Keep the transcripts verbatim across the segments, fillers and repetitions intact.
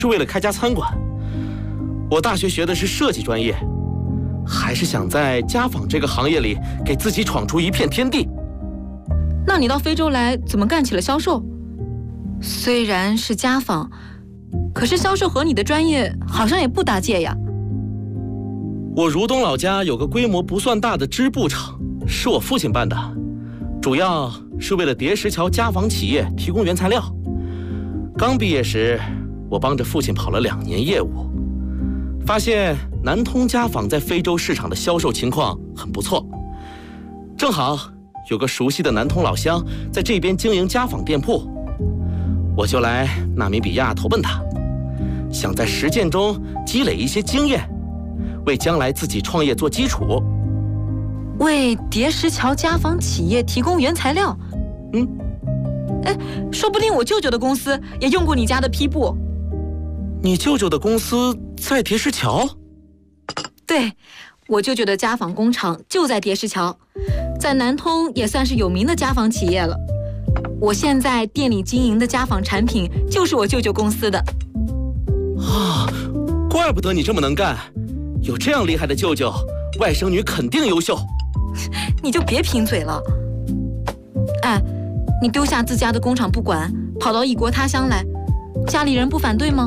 是为了开家餐馆。我大学学的是设计专业，还是想在家纺这个行业里给自己闯出一片天地。 那你到非洲来怎么干起了销售？虽然是家纺，可是销售和你的专业好像也不搭界呀。 我如东老家有个规模不算大的织布厂，是我父亲办的，主要是为了叠石桥家纺企业提供原材料。刚毕业时，我帮着父亲跑了两年业务，发现南通家纺在非洲市场的销售情况很不错。正好有个熟悉的南通老乡在这边经营家纺店铺，我就来纳米比亚投奔他，想在实践中积累一些经验，为将来自己创业做基础。 为叠石桥家纺企业提供原材料？ 嗯， 哎，说不定我舅舅的公司也用过你家的坯布。 你舅舅的公司在叠石桥？ 对，我舅舅的家纺工厂就在叠石桥，在南通也算是有名的家纺企业了。我现在店里经营的家纺产品就是我舅舅公司的。 啊，怪不得你这么能干，有这样厉害的舅舅，外甥女肯定优秀。 你就别贫嘴了。哎，你丢下自家的工厂不管，跑到异国他乡来，家里人不反对吗？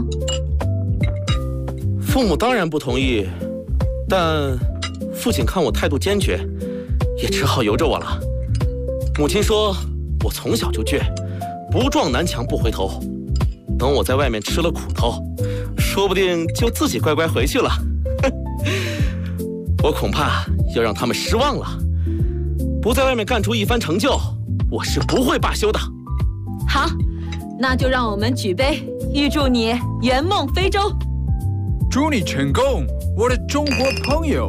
父母当然不同意，但父亲看我态度坚决，也只好由着我了。母亲说我从小就倔，不撞南墙不回头，等我在外面吃了苦头，说不定就自己乖乖回去了。我恐怕要让他们失望了，不在外面干出一番成就，我是不会罢休的。 好，那就让我们举杯，预祝你圆梦非洲。 祝你成功，我的中国朋友。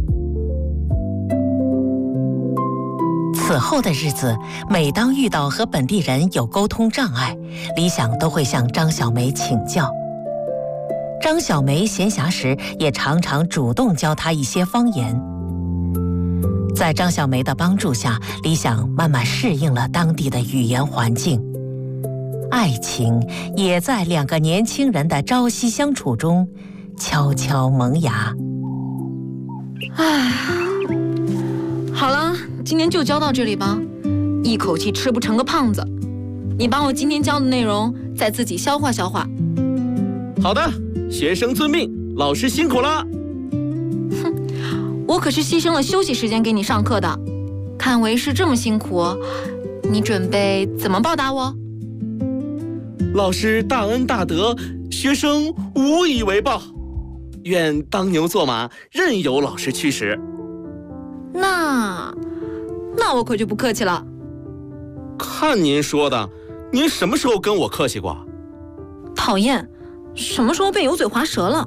此后的日子，每当遇到和本地人有沟通障碍，李想都会向张小梅请教。张小梅闲暇时也常常主动教她一些方言。在张小梅的帮助下，李想慢慢适应了当地的语言环境，爱情也在两个年轻人的朝夕相处中悄悄萌芽。 唉，好了，今天就教到这里吧，一口气吃不成个胖子。你把我今天教的内容再自己消化消化。 好的，学生遵命，老师辛苦了。 哼，我可是牺牲了休息时间给你上课的，看为师这么辛苦，你准备怎么报答我？ 老师大恩大德，学生无以为报，愿当牛做马，任由老师驱使。 那那我可就不客气了。 看您说的，您什么时候跟我客气过？ 讨厌，什么时候被油嘴滑舌了？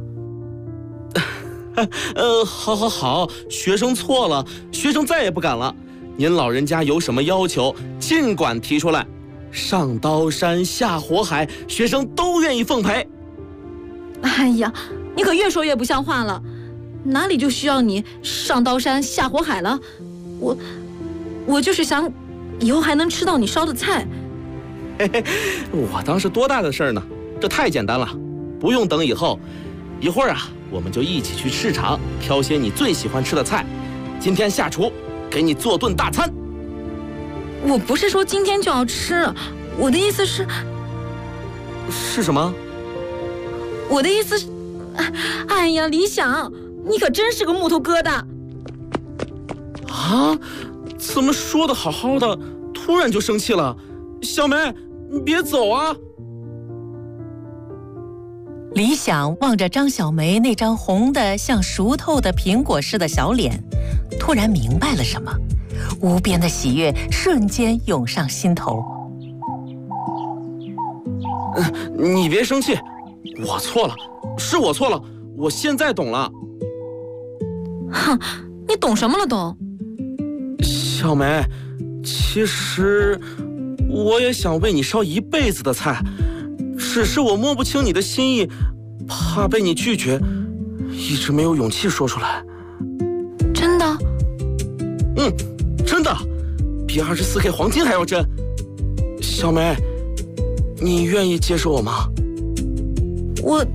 呃，好好好，学生错了，学生再也不敢了。您老人家有什么要求，尽管提出来，上刀山下火海，学生都愿意奉陪。 哎呀，你可越说越不像话了，哪里就需要你上刀山下火海了？我我就是想以后还能吃到你烧的菜。 嘿嘿，我当是多大的事儿呢，这太简单了，不用等以后。一会儿啊，我们就一起去市场挑些你最喜欢吃的菜，今天下厨给你做顿大餐。 我不是说今天就要吃，我的意思是…… 是什么？ 我的意思是……哎呀，李想，你可真是个木头疙瘩啊！怎么说的好好的，突然就生气了？小梅，你别走啊！ 李想望着张小梅那张红得像熟透的苹果似的小脸，突然明白了什么，无边的喜悦瞬间涌上心头。 嗯，你别生气，我错了，是我错了，我现在懂了。 哼，你懂什么了都？ 小梅，其实我也想为你烧一辈子的菜，只是我摸不清你的心意，怕被你拒绝，一直没有勇气说出来。 真的？ 嗯，真的，比二十四 K 黄金还要真。小梅，你愿意接受我吗？ 我